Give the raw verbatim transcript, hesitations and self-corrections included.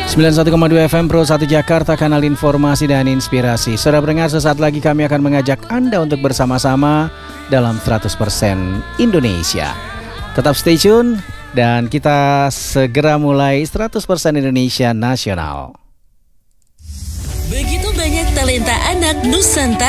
sembilan puluh satu koma dua F M Pro satu Jakarta, kanal informasi dan inspirasi. Saudara pendengar, sesaat lagi kami akan mengajak Anda untuk bersama-sama dalam seratus persen Indonesia. Tetap stay tune dan kita segera mulai seratus persen Indonesia Nasional. Begitu banyak talenta anak Nusantara